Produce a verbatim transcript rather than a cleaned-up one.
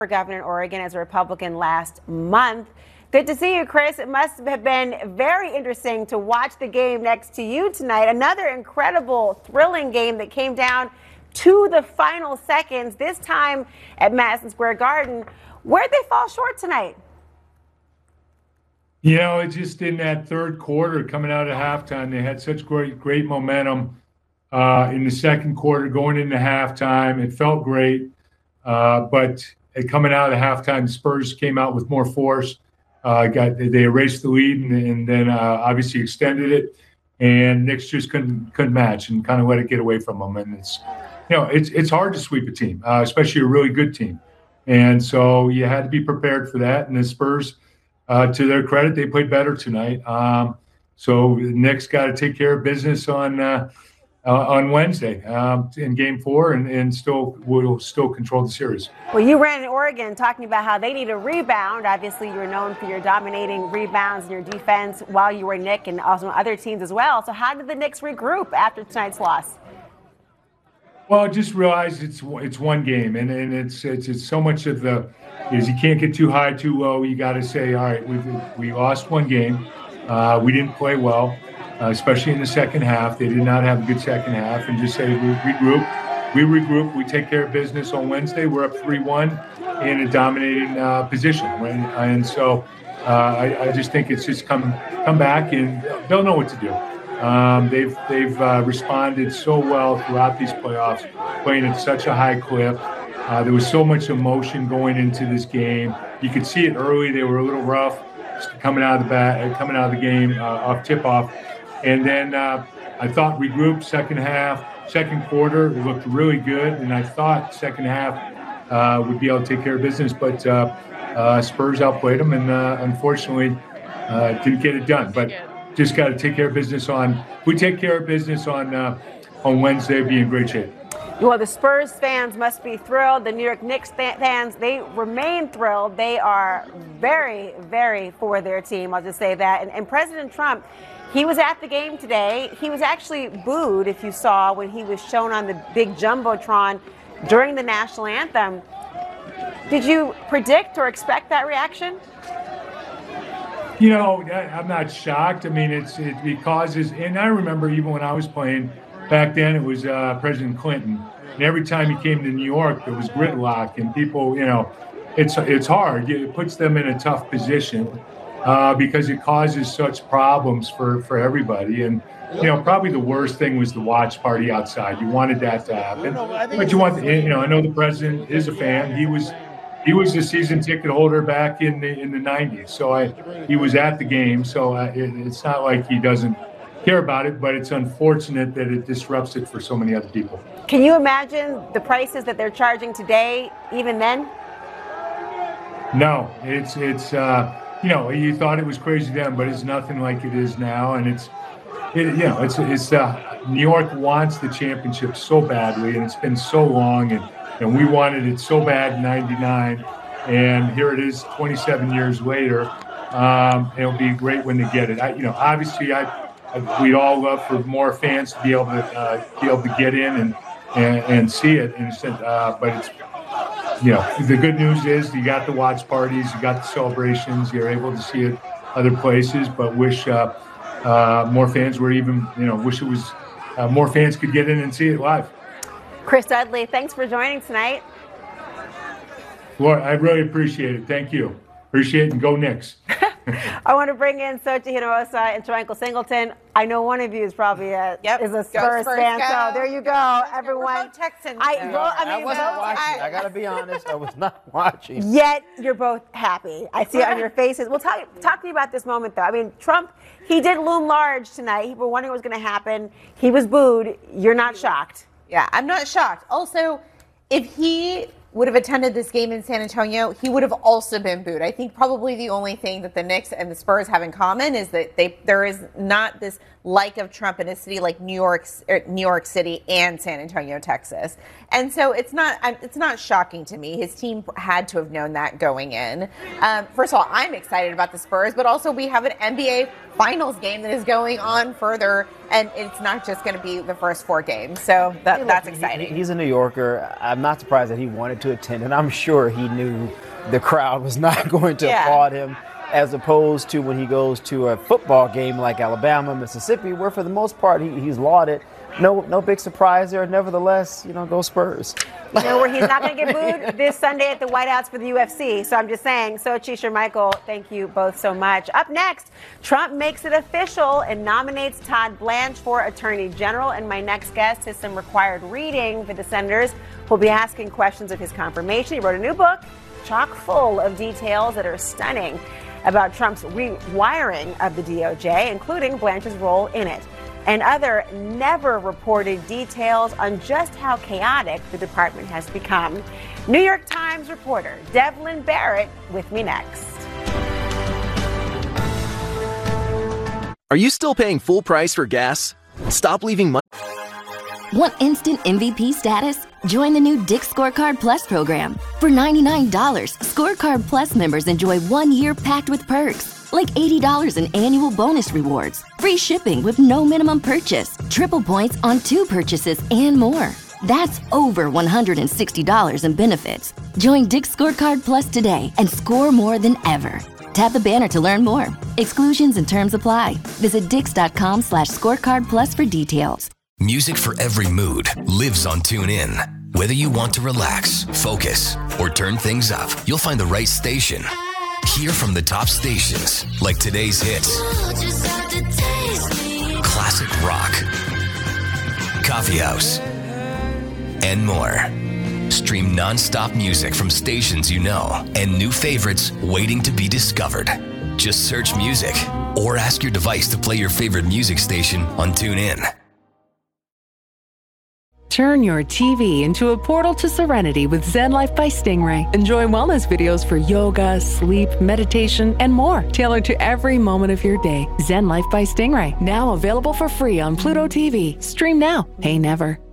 for governor in Oregon as a Republican last month. Good to see you, Chris. It must have been very interesting to watch the game next to you tonight. Another incredible, thrilling game that came down to the final seconds, this time at Madison Square Garden. Where'd they fall short tonight? You know, it's just in that third quarter coming out of halftime, they had such great, great momentum uh, in the second quarter going into halftime. It felt great. Uh, but coming out of the halftime, the Spurs came out with more force. Uh, got they erased the lead and, and then uh, obviously extended it. And Knicks just couldn't couldn't match and kind of let it get away from them. And it's you know it's it's hard to sweep a team, uh, especially a really good team. And so you had to be prepared for that. And the Spurs, uh, to their credit, they played better tonight. Um, so the Knicks got to take care of business on. Uh, Uh, on Wednesday um, in Game Four, and, and still will still control the series. Well, you ran in Oregon talking about how they need a rebound. Obviously, you're known for your dominating rebounds and your defense while you were Nick, and also other teams as well. So, how did the Knicks regroup after tonight's loss? Well, just realize it's it's one game, and, and it's, it's it's so much of the is you can't get too high, too low. You got to say, all right, we we lost one game, uh, we didn't play well. Uh, especially in the second half. They did not have a good second half, and just say we regroup, we regroup, we take care of business on Wednesday. We're up three one in a dominating uh, position. When, and so uh, I, I just think it's just come come back, and they'll know what to do. Um, they've they've uh, responded so well throughout these playoffs, playing at such a high clip. Uh, there was so much emotion going into this game. You could see it early. They were a little rough coming out of the bat, coming out of the game uh, off tip-off. And then uh, I thought regrouped second half, second quarter. It looked really good. And I thought second half uh, would be able to take care of business. But uh, uh, Spurs outplayed them and uh, unfortunately uh, didn't get it done. But just got to take care of business on – we take care of business on, uh, on Wednesday, be in great shape. Well, the Spurs fans must be thrilled. The New York Knicks fans, they remain thrilled. They are very, very for their team. I'll just say that. And, and President Trump – he was at the game today. He was actually booed, if you saw, when he was shown on the big Jumbotron during the national anthem. Did you predict or expect that reaction? You know, I'm not shocked. I mean, it's it, it causes, and I remember even when I was playing back then, it was uh, President Clinton. And every time he came to New York, there was gridlock, and people, you know, it's it's hard. It puts them in a tough position. Uh, because it causes such problems for, for everybody. And, you know, probably the worst thing was the watch party outside. You wanted that to happen. But you want, the, you know, I know the president is a fan. He was he was a season ticket holder back in the in the nineties. So I he was at the game. So I, it, it's not like he doesn't care about it, but it's unfortunate that it disrupts it for so many other people. Can you imagine the prices that they're charging today, even then? No, it's it's uh you know, you thought it was crazy then, but it's nothing like it is now. And it's, it, you know, it's, it's uh, New York wants the championship so badly, and it's been so long, and, and we wanted it so bad in ninety-nine. And here it is twenty-seven years later. Um, it'll be great when they get it. I, you know, obviously, I, I we'd all love for more fans to be able to uh, be able to get in and and, and see it. And uh, but it's. You know, the good news is you got the watch parties, you got the celebrations, you're able to see it other places, but wish uh, uh, more fans were even, you know, wish it was uh, more fans could get in and see it live. Chris Dudley, thanks for joining tonight. Well, I really appreciate it. Thank you. Appreciate it, and go Knicks. I want to bring in Xochitl Hinojosa and Twinkle Singleton. I know one of you is probably a yep. is a Spurs, Spurs fan, go. So there you go, everyone. We're both Texans. I, yeah. well, I, mean, I wasn't both, watching. I, I got to be honest, I was not watching. Yet you're both happy. I see it on your faces. Well, talk talk to me about this moment, though. I mean, Trump, he did loom large tonight. We were wondering what was going to happen. He was booed. You're not shocked. Yeah, I'm not shocked. Also, if he would have attended this game in San Antonio, he would have also been booed. I think probably the only thing that the Knicks and the Spurs have in common is that they there is not this like of Trump in a city like New York, New York City and San Antonio, Texas. And so it's not it's not shocking to me. His team had to have known that going in. Um, first of all, I'm excited about the Spurs, but also we have an N B A Finals game that is going on further, and it's not just going to be the first four games. So that, that's exciting. He, he's a New Yorker. I'm not surprised that he wanted to attend, and I'm sure he knew the crowd was not going to Yeah. applaud him, as opposed to when he goes to a football game like Alabama, Mississippi, where for the most part he, he's lauded. No, no big surprise there. Nevertheless, you know, go Spurs. You know, where he's not going to get booed this Sunday at the White House for the U F C. So I'm just saying, Sochi, Shermichael, thank you both so much. Up next, Trump makes it official and nominates Todd Blanche for Attorney General. And my next guest has some required reading for the senators who'll be asking questions of his confirmation. He wrote a new book, chock full of details that are stunning about Trump's rewiring of the D O J, including Blanche's role in it, and other never reported details on just how chaotic the department has become. New York Times reporter Devlin Barrett with me next. Are you still paying full price for gas? Stop leaving money. Want instant M V P status? Join the new Dick's Scorecard Plus program. For ninety-nine dollars, Scorecard Plus members enjoy one year packed with perks, like eighty dollars in annual bonus rewards, free shipping with no minimum purchase, triple points on two purchases, and more. That's over one hundred sixty dollars in benefits. Join Dick's Scorecard Plus today and score more than ever. Tap the banner to learn more. Exclusions and terms apply. Visit dix.com slash scorecard plus for details. Music for every mood lives on TuneIn. Whether you want to relax, focus, or turn things up, you'll find the right station. Hear from the top stations like today's hits, classic rock, coffee house, and more. Stream non-stop music from stations you know and new favorites waiting to be discovered. Just search music or ask your device to play your favorite music station on TuneIn. Turn your T V into a portal to serenity with Zen Life by Stingray. Enjoy wellness videos for yoga, sleep, meditation, and more, tailored to every moment of your day. Zen Life by Stingray, now available for free on Pluto T V. Stream now, pay never.